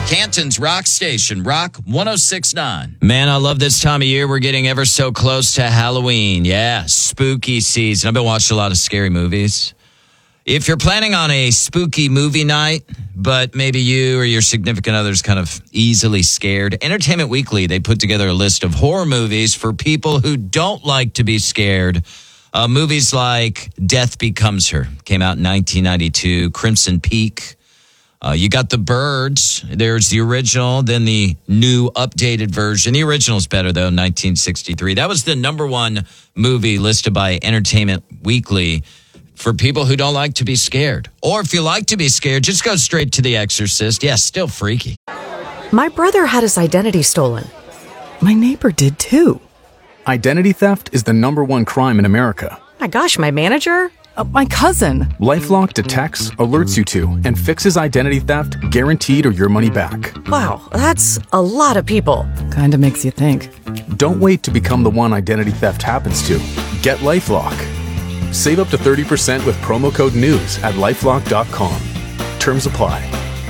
Canton's Rock Station, Rock 106.9. Man, I love this time of year. We're getting ever so close to Halloween. Yeah, spooky season. I've been watching a lot of scary movies. If you're planning on a spooky movie night, but maybe you or your significant other's kind of easily scared, Entertainment Weekly, they put together a list of horror movies for people who don't like to be scared. Movies like Death Becomes Her, came out in 1992, Crimson Peak. You got The Birds. There's the original, then the new updated version. The original's better, though, 1963. That was the number one movie listed by Entertainment Weekly for people who don't like to be scared. Or if you like to be scared, just go straight to The Exorcist. Yeah, still freaky. My brother had his identity stolen. My neighbor did, too. Identity theft is the number one crime in America. My gosh, my manager? My cousin. LifeLock detects, alerts you to, and fixes identity theft guaranteed or your money back. Wow, that's a lot of people. Kinda makes you think. Don't wait to become the one identity theft happens to. Get LifeLock. Save up to 30% with promo code NEWS at LifeLock.com. Terms apply.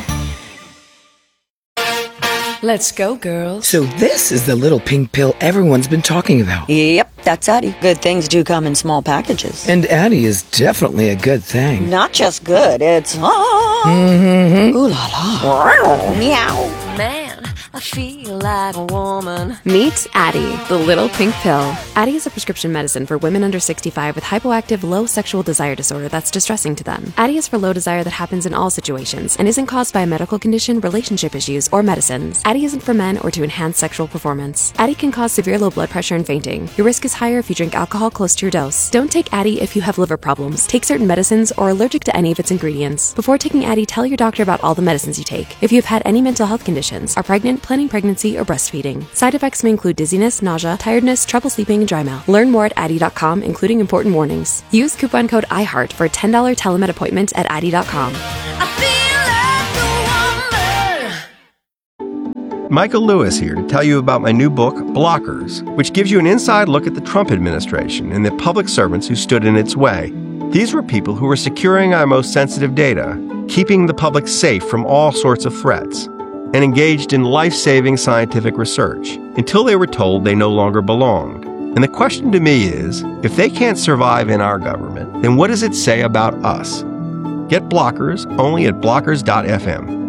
Let's go, girls. So this is the little pink pill everyone's been talking about. Yep, that's Addie. Good things do come in small packages. And Addie is definitely a good thing. Not just good, it's... Ooh la la. Meow. Man, I feel like a woman. Meet Addie, the little pink pill. Addie is a prescription medicine for women under 65 with hypoactive low sexual desire disorder that's distressing to them. Addie is for low desire that happens in all situations and isn't caused by a medical condition, relationship issues, or medicines. Addie isn't for men or to enhance sexual performance. Addie can cause severe low blood pressure and fainting. Your risk is higher if you drink alcohol close to your dose. Don't take Addie if you have liver problems, take certain medicines, or are allergic to any of its ingredients. Before taking Addie, tell your doctor about all the medicines you take. If you have had any mental health conditions, are pregnant, planning pregnancy, or breastfeeding. Side effects may include dizziness, nausea, tiredness, trouble sleeping, and dry mouth. Learn more at Addie.com, including important warnings. Use coupon code IHEART for a $10 telemed appointment at Addie.com. Michael Lewis here to tell you about my new book, Blockers, which gives you an inside look at the Trump administration and the public servants who stood in its way. These were people who were securing our most sensitive data, keeping the public safe from all sorts of threats, and engaged in life-saving scientific research until they were told they no longer belonged. And the question to me is, if they can't survive in our government, then what does it say about us? Get Blockers only at blockers.fm.